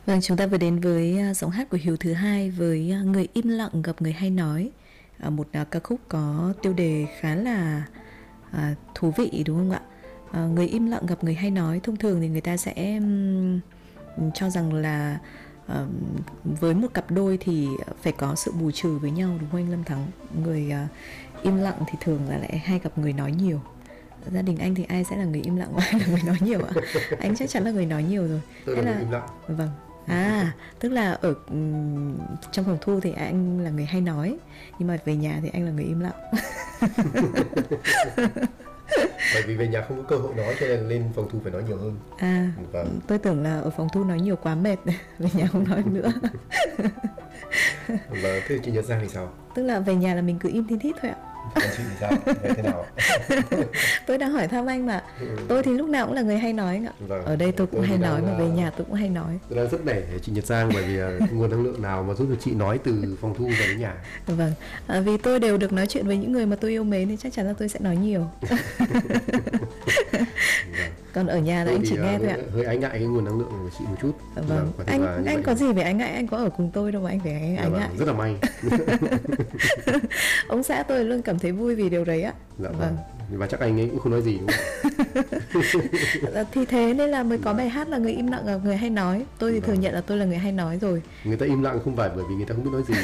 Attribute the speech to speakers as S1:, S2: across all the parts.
S1: Vâng, chúng ta vừa đến với giọng hát của Hiếu thứ hai với Người im lặng gặp người hay nói. Một ca khúc có tiêu đề khá là thú vị đúng không ạ? Người im lặng gặp người hay nói, thông thường thì người ta sẽ cho rằng là với một cặp đôi thì phải có sự bù trừ với nhau, đúng không anh Lâm Thắng? Người im lặng thì thường là lại hay gặp người nói nhiều. Gia đình anh thì ai sẽ là người im lặng và ai là người nói nhiều ạ? Anh chắc chắn là người nói nhiều rồi.
S2: Tôi là người im lặng.
S1: Vâng. Tức là ở trong phòng thu thì anh là người hay nói, nhưng mà về nhà thì anh là người im lặng.
S2: Bởi vì về nhà không có cơ hội nói cho nên lên phòng thu phải nói nhiều hơn.
S1: Vâng. Tôi tưởng là ở phòng thu nói nhiều quá mệt, về nhà không nói nữa.
S2: Và thế chị Nhật Giang thì sao?
S1: Tức là về nhà là mình cứ im thiên thít thôi ạ.
S2: Còn chị thì sao? Thế nào?
S1: Tôi đang hỏi thăm anh mà. Tôi thì lúc nào cũng là người hay nói ạ.
S2: Vâng.
S1: Ở đây tôi cũng hay nói, mà về nhà tôi cũng hay nói.
S2: Tôi đang rất nể chị Nhật Giang bởi vì nguồn năng lượng nào mà giúp được chị nói từ phòng thu về đến nhà.
S1: Vâng, vì tôi đều được nói chuyện với những người mà tôi yêu mến nên chắc chắn là tôi sẽ nói nhiều. Còn ở nhà là anh chỉ nghe thôi ạ.
S2: Hơi ái ngại cái nguồn năng lượng của chị một chút.
S1: Vâng. Anh có gì phải ái ngại, anh có ở cùng tôi đâu mà anh phải ái ngại.
S2: Rất là may.
S1: Ông xã tôi luôn cảm thấy vui vì điều đấy ạ.
S2: Vâng. Và chắc anh ấy cũng không nói gì đúng không?
S1: Thì thế nên là mới có bài hát là Người im lặng gặp người hay nói. Tôi thì thừa nhận là tôi là người hay nói rồi.
S2: Người ta im lặng không phải bởi vì người ta không biết nói gì.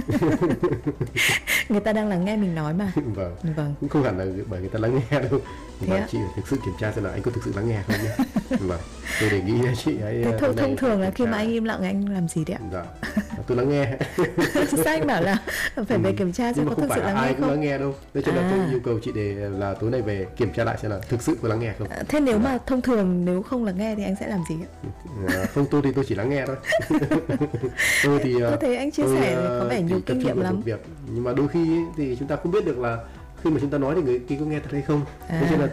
S1: Người ta đang lắng nghe mình nói mà.
S2: Vâng. Cũng không hẳn là bởi người ta lắng nghe đâu. Và chị phải thực sự kiểm tra xem là anh có thực sự lắng nghe không nhé. Vâng. Tôi đề nghị chị ấy.
S1: Thông thường là khi mà anh im lặng anh làm gì đấy ạ?
S2: Dạ. Tôi lắng nghe.
S1: Sao anh bảo là phải về kiểm tra xem có thực sự lắng nghe không?
S2: Ai cũng lắng nghe đâu. Thế cho nên tôi yêu cầu chị để là tối nay về kiểm tra lại xem là thực sự có lắng nghe không.
S1: Thế nếu mà thông thường nếu không lắng nghe thì anh sẽ làm gì ạ?
S2: Không, tôi thì tôi chỉ lắng nghe thôi.
S1: Tôi thấy anh chia sẻ có vẻ nhiều kinh nghiệm lắm.
S2: Nhưng mà đôi khi thì chúng ta không biết được là khi mà chúng ta nói thì người kia có nghe thật hay không. Thế nên là